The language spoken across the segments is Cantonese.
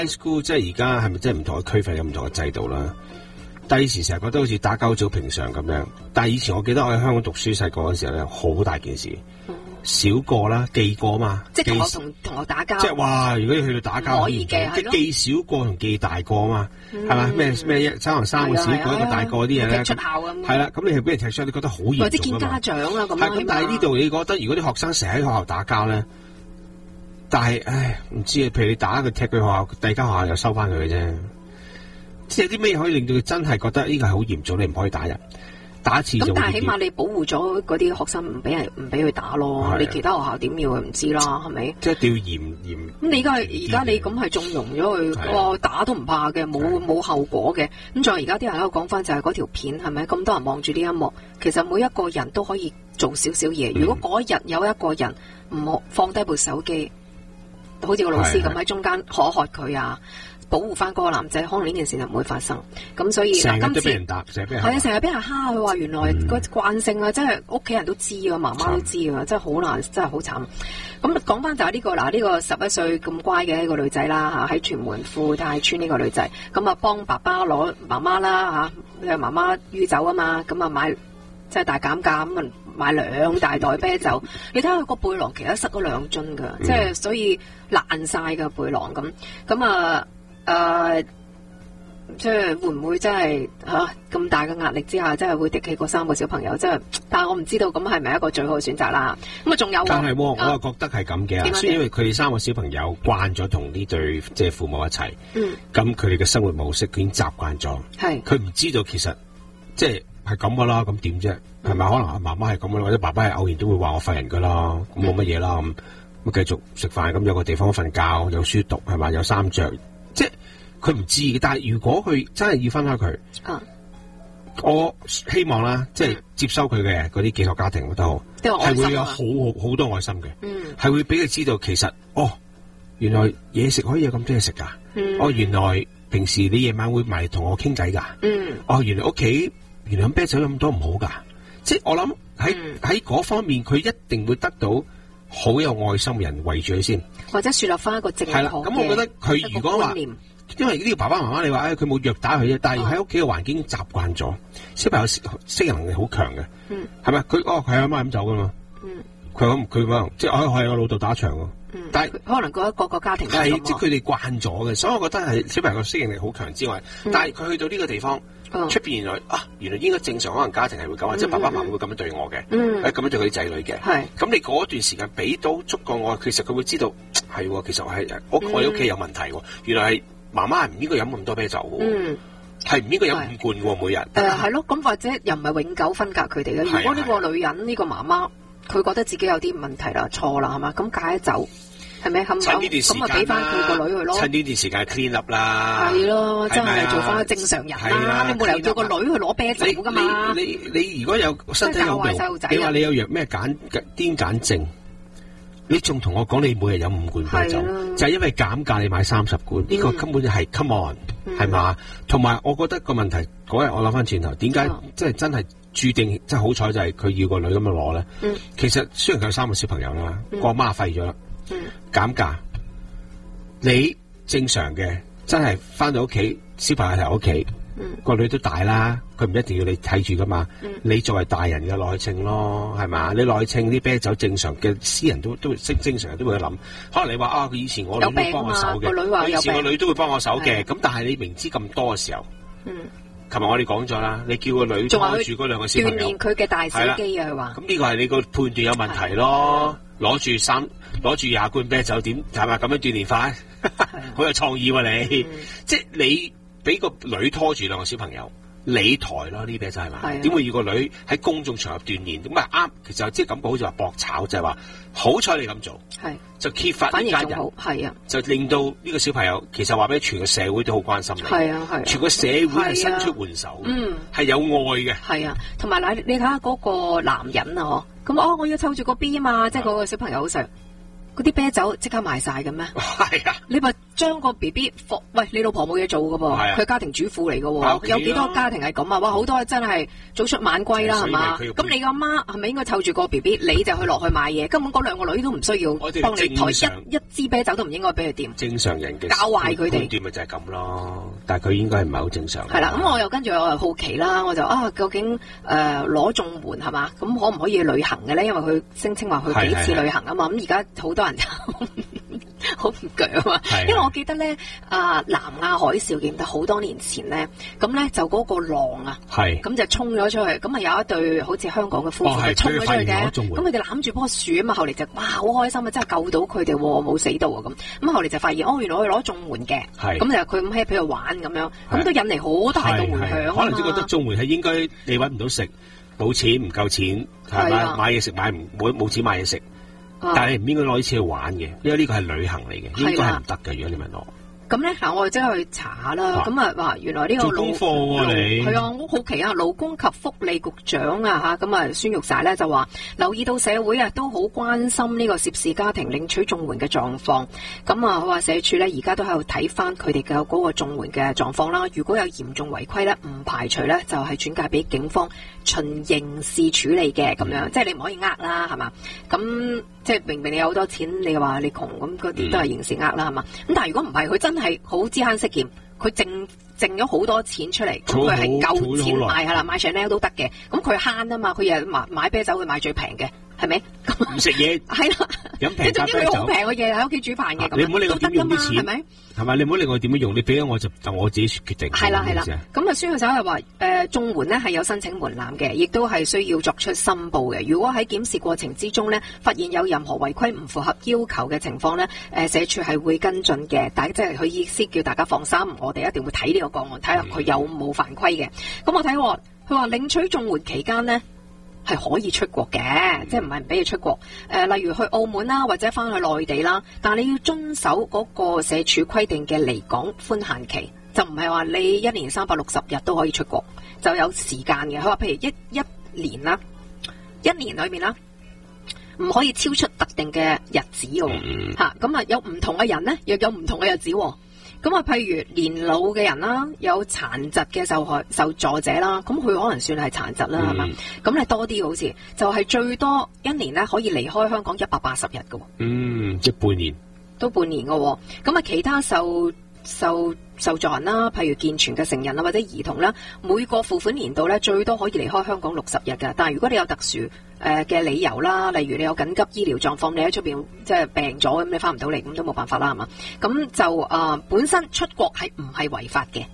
high school 即係而家係咪真係唔同嘅區分有唔同嘅制度啦？但係以前成日覺得好似打交好似好平常咁樣，但係以前我記得我喺香港讀書細個嗰時候咧，好大件事。少過啦，記過嘛， 即係同學打交， 即係哇！如果你去到打交， 可以嘅， 即係記少過同記大過嘛，係嘛？咩三個小過一個大過啲嘢咧， 出校咁， 係啦，咁你係俾人踢出，你覺得好嚴重， 或者見家長啦咁。 係咁，但係呢度你覺得如果啲學生成日喺學校打交咧，但係唔知啊，譬如你打佢踢佢學校，第二間學校又收翻佢嘅啫。即係啲咩可以令到佢真係覺得呢個係好嚴重，你唔可以打人。打一次就咁， 但係起碼你保護咗嗰啲學生，唔俾佢打咯。你其他學校點要佢唔知啦，係咪？即係一定要嚴。咁你而家你咁係縱容咗佢，打都唔怕嘅，冇後果嘅。咁再而家啲人喺度講翻就係嗰條片係咪？咁多人望住呢一幕，其實每一個人都可以做少少嘢。如果嗰日有一個人唔好放低部手機，好似個老師咁喺中間可喝佢啊！保護翻嗰個男仔，可能呢件事就唔會發生。咁所以成日都俾人打，成日俾人係啊， 成日俾人蝦。佢話原來個慣性啊，真係屋企人都知啊，媽媽都知啊，真係好難，真係好慘。咁講翻就係呢個嗱，呢個11歲咁乖嘅一個女仔啦嚇，喺屯門富泰村呢個女仔，咁啊幫爸爸攞媽媽啦嚇，佢媽媽酗酒啊嘛，咁啊買即係大減價咁啊買2大袋啤酒。你睇下佢個背囊其實塞咗2樽㗎，即係所以爛晒嘅背囊咁啊。即係會唔會真係咁大嘅壓力之下，真係會敵起嗰3個小朋友？即係，但係我唔知道咁係咪一個最好嘅選擇啦。咁啊，仲有，但係我又覺得係咁嘅，所以因為佢哋3個小朋友慣咗同呢對即係父母一齊，咁佢哋嘅生活模式佢已經習慣咗，係佢唔知道其實即係咁噶啦，咁點啫？係咪可能媽媽係咁啦，或者爸爸係偶然都會話我廢人噶啦，咁冇乜嘢啦，咁繼續食飯，咁有個地方瞓覺，有書讀係嘛，有衫着。即係佢唔知嘅，但係如果佢真係要分開佢，我希望啦，即係接收佢嘅嗰啲寄宿家庭都好，係會有好多愛心嘅，係會俾佢知道其實原來嘢食可以有咁多嘢食噶，原來平時你夜晚會埋同我傾偈噶，原來屋企原來飲啤酒咁多唔好噶，即係我諗喺嗰方面佢一定會得到好有愛心嘅人圍住佢先，或者樹立翻一個正確嘅。係啦，咁我覺得佢如果話，因為呢個爸爸媽媽你話佢冇虐打佢啫，但係喺屋企嘅環境習慣咗，小朋友適應能力好強嘅，係咪？佢佢阿媽飲酒噶嘛，佢即係係我老豆打場喎，但係可能嗰個家庭係即係佢哋慣咗嘅，所以我覺得係小朋友嘅適應力好強之外，但係佢去到呢個地方。出邊原來應該正常可能家庭係會咁，即係爸爸媽媽會咁樣對我嘅，咁樣對佢啲仔女嘅。咁你嗰段時間俾到足夠愛，其實佢會知道係，其實係我哋屋企有問題。原來係媽媽係唔應該飲咁多啤酒嘅，係唔應該飲5罐喎每日。係咯，咁或者又唔係永久分隔佢哋嘅。如果呢個女人呢個媽媽，佢覺得自己有啲問題啦，錯啦係嘛，咁戒酒。係咪趁呢段時間咁啊？俾翻佢個女去咯。趁呢段時間 clean up 啦。係咯，真係做翻個正常人啦。你冇理由叫個女去攞啤酒噶嘛？你如果有身體有病，你話你有藥咩癲癇症，你仲同我講你每日飲5罐啤酒，就係因為減價你買30罐，呢個根本就係 come on 係嘛？同埋我覺得個問題嗰日我諗翻轉頭，點解即係真係注定即係好彩就係佢要個女咁樣攞咧？其實雖然佢有3個小朋友啦，個媽廢咗啦。減價，你正常嘅真係翻到屋企，小朋友喺屋企，個女都大啦，佢唔一定要你睇住噶嘛。你作為大人嘅內稱咯，係嘛？你內稱啲啤酒正常嘅私人都正常人都會諗。可能你話佢以前我女都幫我手嘅，以前個女都會幫我手嘅。咁但係你明知咁多嘅時候，琴日我哋講咗啦，你叫個女拖住嗰2個小朋友，鍛鍊佢嘅大小肌啊，佢話。咁呢個係你個判斷有問題咯。攞住20罐啤酒點係咪咁樣鍛鍊法？好有創意喎你！即係你俾個女拖住2個小朋友，你抬咯呢啤酒係咪？點會要個女喺公眾場合鍛鍊？咁啊啱，其實即係感覺好似話搏炒，就係話好彩你咁做，就揭發呢家人，就令到呢個小朋友其實話俾全個社會都好關心你，全個社會係伸出援手，係有愛嘅。係啊，同埋你睇下嗰個男人啊，咁我要湊住個 B 啊嘛，即係嗰個小朋友好細，嗰啲啤酒即刻賣晒嘅咩？係啊，你咪將個 BB 喂，你老婆冇嘢做噶噃，佢家庭主婦嚟噶，有幾多家庭係咁啊？哇，好多真係早出晚歸啦，係嘛？咁你個媽係咪應該湊住個 BB， 你就去落去買嘢？根本嗰兩個女都唔需要幫你抬一支啤酒都唔應該俾佢掂。正常人嘅教壞佢哋判斷咪就係咁咯，但係佢應該唔係好正常。係啦，咁我又跟住我又好奇啦，我就究竟攞綜援係嘛？咁可唔可以旅行嘅咧？因為佢聲稱話去幾次旅行啊嘛。咁而家好多人就好唔鋸啊，因為我記得咧，南亞海嘯記得好多年前咧，咁咧就嗰個浪啊，咁就衝咗出去，咁啊有一對好似香港嘅夫婦就衝咗出去嘅，咁佢哋攬住棵樹啊嘛，後嚟就哇好開心啊，真係救到佢哋，冇死到啊咁後嚟就發現原來我攞綜援嘅，咁就佢咁 happy 去玩咁樣，咁都引嚟好大嘅迴響。可能只覺得綜援係應該你揾唔到食，冇錢唔夠錢係咪？買嘢食冇錢買嘢食。但係你唔應該攞啲錢去玩嘅，因為呢個係旅行嚟嘅，應該係唔得嘅。如果你問我，咁咧嗱，我哋即刻去查下啦。咁啊話原來呢個做功課喎你係啊，我好奇啊，勞工及福利局長啊咁啊孫玉璽咧就話留意到社會啊都好關心呢個涉事家庭領取綜援嘅狀況。咁啊佢話社署咧而家都喺度睇翻佢哋嘅嗰個綜援嘅狀況啦。如果有嚴重違規咧，唔排除咧就係轉介俾警方循刑事處理嘅咁樣，即係你唔可以呃啦，係嘛？咁即係明明你有好多錢，你話你窮咁嗰啲都係刑事呃啦，係嘛？咁但係如果唔係，佢真係好知慳識儉，佢剩咗好多錢出嚟，咁佢係夠錢買係啦，買 Chanel 都得嘅。咁佢慳啊嘛，佢日買啤酒會買最平嘅，係咪？唔食嘢係啦，飲平價啤酒。你總之佢好平嘅嘢喺屋企煮飯嘅，你唔好理我點用啲錢，係咪？係咪？你唔好理我點樣用，你俾咗我就我自己決定。係啦係啦。咁啊，孫玉璽係話綜援咧係有申請門檻嘅，亦都係需要作出申報嘅。如果喺檢視過程之中咧，發現有任何違規唔符合要求嘅情況咧，社署係會跟進嘅。但係即係佢意思叫大家放心，我哋一定會睇呢個個案，睇下佢有冇犯規嘅。咁我睇佢話領取綜援期間咧係可以出國嘅，即係唔係唔俾你出國。例如去澳門啦，或者翻去內地啦，但係你要遵守嗰個社署規定嘅離港寬限期，就唔係話你一年360日都可以出國，就有時間嘅。佢話譬如一年啦，一年裏面啦，唔可以超出特定嘅日子喎。咁啊有唔同嘅人咧，又有唔同嘅日子喎。咁啊，譬如年老嘅人啦，有殘疾嘅受助者啦，咁佢可能算係殘疾啦，係嘛？咁你多啲好似，就係最多一年咧可以離開香港180日嘅。即係半年。都半年嘅。咁啊，其他受助人啦，譬如健全嘅成人啦，或者兒童啦，每個付款年度咧最多可以離開香港60日嘅。但係如果你有特殊嘅理由啦，例如你有緊急醫療狀況，你喺出邊即係病咗，咁你翻唔到嚟，咁都冇辦法啦，係嘛？咁就本身出國係唔係違法嘅？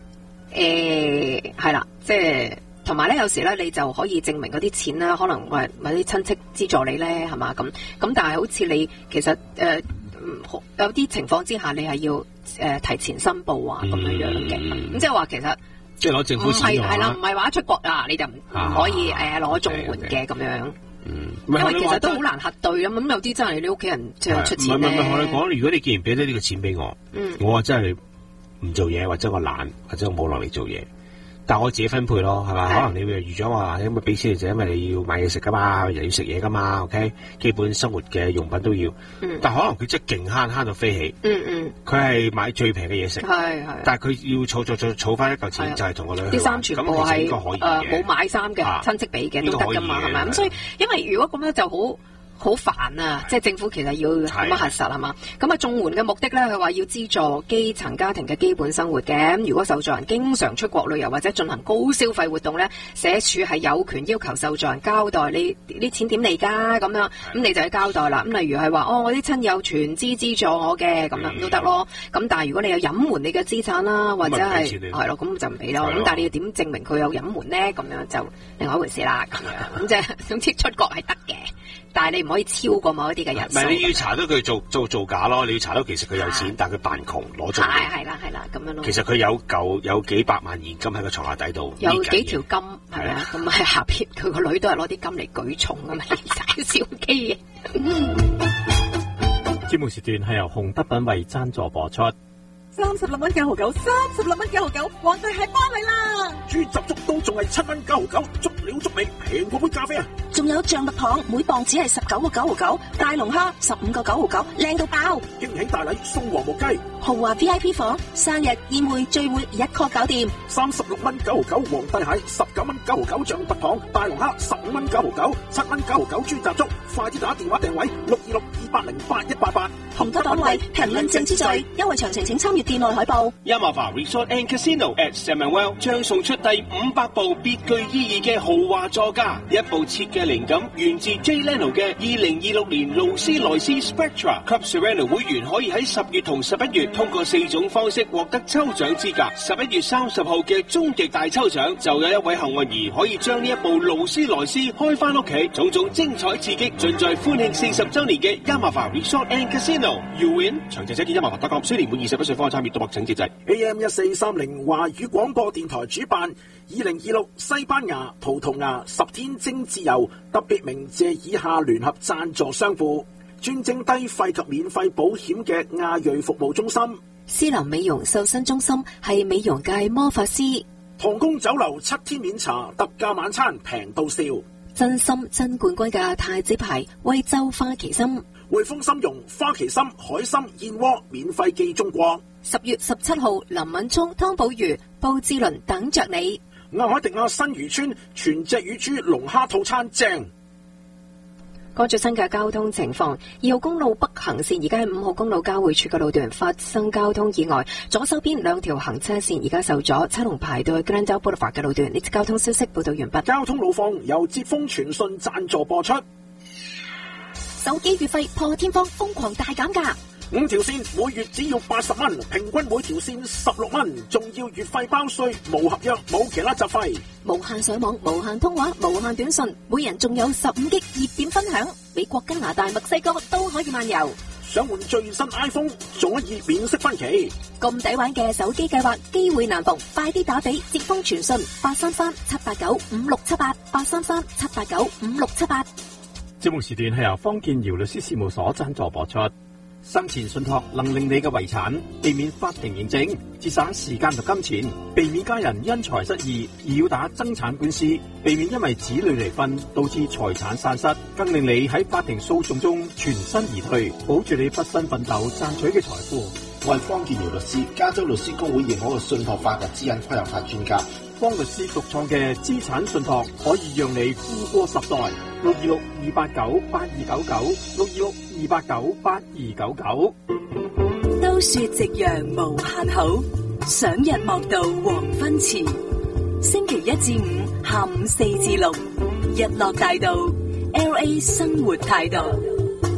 係啦，即係同埋咧，有時咧你就可以證明嗰啲錢啦，可能或啲親戚資助你咧，係嘛？咁但係好似你其實有啲情況之下，你係要提前申報啊咁樣嘅。咁即係話其實即係攞政府錢係啦，唔係話出國啊你就唔可以攞綜援嘅咁樣。因為其實都好難核對啊。咁有啲真係你屋企人即係出錢咧。唔係我哋講，如果你既然俾咗呢個錢俾我，我真係唔做嘢，或者我懶，或者我冇落嚟做嘢。但我自己分配咯，係嘛？可能你會預咗話，因為俾錢你就因為你要買嘢食噶嘛，又要食嘢噶嘛 ，OK？ 基本生活嘅用品都要。但可能佢真係勁慳到飛起。佢係買最平嘅嘢食。但係佢要儲翻一嚿錢，就係同個女去玩。啲衫全部係冇買衫嘅親戚俾嘅都得噶嘛，係咪？咁所以因為如果咁樣就好煩啊！即係政府其實要咁樣核實係嘛？咁啊，綜援嘅目的咧，佢話要資助基層家庭嘅基本生活嘅。咁如果受助人經常出國旅遊或者進行高消費活動咧，社署係有權要求受助人交代你啲錢點嚟㗎咁樣。咁你就要交代啦。咁例如係話我啲親友全資資助我嘅咁樣都得咯。咁但係如果你有隱瞞你嘅資產啦，或者係咯，咁就唔俾咯。咁但係你要點證明佢有隱瞞咧？咁樣就另外一回事啦。咁樣咁即係總之出國係得嘅。但係你唔可以超過某一啲嘅人數。唔係你要查到佢做假咯，你要查到其實佢有錢，但係佢扮窮攞咗。係啦咁樣咯。其實佢有幾百萬現金喺個床下底度，有幾條金係啊，咁喺下邊佢個女都係攞啲金嚟舉重啊嘛，踩小機嘅。 節目時段係由紅德品為贊助播出。36蚊9毫9 36蚊9毫9，皇帝係幫你啦！豬雜粥都仲係7蚊9毫9，足料足味，平過杯咖啡啊！ 仲有象拔蚌，每磅只係19個9毫9，大龍蝦15個9毫9，靚到爆！ 驚喜大禮送黃木雞， 豪華 VIP 房，生日宴會聚會一 call 搞掂。 36蚊9毫9皇帝蟹，19蚊9毫9象拔蚌，大龍蝦15蚊9毫9，7蚊9毫9豬雜粥。快啲打電話訂位626-280-8188。 紅得檔位，評論正之最，優惠詳情請參閱店內海報。 Yamava Resort and Casino at Samuel 將送出第500部別具意義嘅豪華座駕，一部設計靈感源自 Jay Leno 嘅2026年勞斯萊斯 Spectra。及 Sereno 會員可以喺10月同11月通過4種方式獲得抽獎資格。11月30號嘅終極大抽獎就有一位幸運兒可以將呢一部勞斯萊斯開翻屋企，種種精彩刺激盡在歡慶40週年嘅 Yamava Resort and Casino。You win！ 詳情請見Yamava.com。雖然滿21歲方參與賭博請節制。 AM 1430華語廣播電台主辦2026西班牙、葡萄牙10天精緻遊，特別鳴謝以下聯合贊助商戶：專徵低費及免費保險嘅亞瑞服務中心， 斯林美容瘦身中心係美容界魔法師， 唐宮酒樓7天免茶特價晚餐平到笑， 真心真冠軍嘅太子牌惠州花旗參， 匯豐參茸花旗參海參燕窩免費寄中國。 10月17號林敏聰、湯寶如、布志倫等着你。 亞海迪亞新漁村全隻乳豬龍蝦套餐正。 個最新嘅交通情況，2號公路北行線而家喺5號公路交匯處嘅路段發生交通意外，左手邊2條行車線而家受阻，車龍排到去 Glendale Boulevard 嘅路段。呢次交通消息報道完畢。 交通路況由捷豐傳訊贊助播出。 手機月費破天荒瘋狂大減價 ，5條線每月只要80蚊，平均每條線16蚊，仲要月費包稅，無合約冇其他雜費， 無限上網、無限通話、無限短信，每人仲有15G熱點分享，美國、加拿大、墨西哥都可以漫遊。 想換最新 iPhone 仲可以免息分期， 咁抵玩嘅手機計劃機會難逢，快啲打俾捷豐傳訊833-789-5678 833-789-5678。 節目時段係由方健堯律師事務所贊助播出。生前信託能令你嘅遺產避免法庭認證，節省時間同金錢，避免家人因財失義而要打爭產官司，避免因為子女離婚導致財產散失，更令你喺法庭訴訟中全身而退，保住你畢生奮鬥賺取嘅財富。 我係方健堯律師，加州律師公會認可嘅信託法及指引規劃法專家。 方律師獨創嘅資產信託可以讓你富過10代。626-289-8299 626-289-8299。 都說夕陽無限好，賞日莫到黃昏前。星期1至5下午4至6，日落大道 LA 生活態度。